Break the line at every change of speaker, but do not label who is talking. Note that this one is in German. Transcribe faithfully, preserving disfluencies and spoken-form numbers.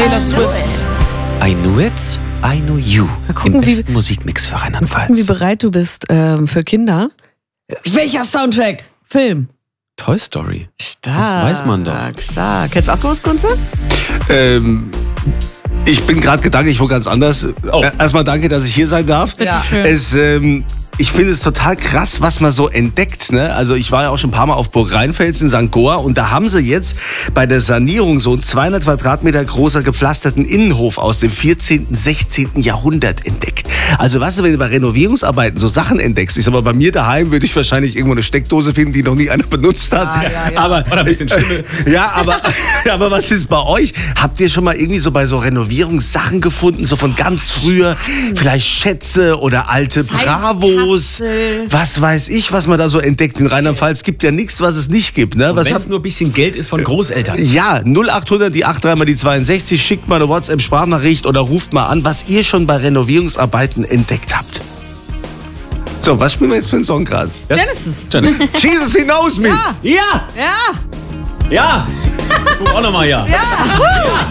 Taylor Swift. I knew it, I knew you.
Mal gucken,
Im besten
wie,
Musikmix für Rheinland-Pfalz.
Gucken, wie bereit du bist ähm, für Kinder. Welcher Soundtrack? Film.
Toy Story.
Stark.
Das weiß man doch.
Stark. Kennst du auch was, Kunze?
Ähm, ich bin gerade gedanklich wo ganz anders.
Oh.
Äh, Erstmal danke, dass ich hier sein darf.
Ja. Schön.
Es, ähm, ich finde es total krass, was man so entdeckt. Ne? Also ich war ja auch schon ein paar Mal auf Burg Rheinfels in Sankt Goar und da haben sie jetzt bei der Sanierung so einen zweihundert Quadratmeter großer gepflasterten Innenhof aus dem vierzehnten, sechzehnten Jahrhundert entdeckt. Also weißt du, wenn du bei Renovierungsarbeiten so Sachen entdeckst, ich sag mal, bei mir daheim würde ich wahrscheinlich irgendwo eine Steckdose finden, die noch nie einer benutzt hat.
Ah, ja, ja.
Aber,
Oder ein bisschen Schimmel.
ja, aber, aber was ist bei euch? Habt ihr schon mal irgendwie so bei so Renovierungssachen gefunden, so von ganz früher? Vielleicht Schätze oder alte Bravos? Was weiß ich, was man da so entdeckt. In Rheinland-Pfalz gibt ja nichts, was es nicht gibt. Ne? Was
Wenn
hab,
es nur ein bisschen Geld ist von Großeltern.
ja, null achthundert, die acht drei mal die zweiundsechzig, schickt mal eine WhatsApp-Sprachnachricht oder ruft mal an, was ihr schon bei Renovierungsarbeiten entdeckt habt. So, was spielen wir jetzt für einen Song gerade?
Genesis.
Genesis.
Jesus, he knows me.
Ja.
Ja!
Ja.
Ja! Du auch nochmal ja.
Ja.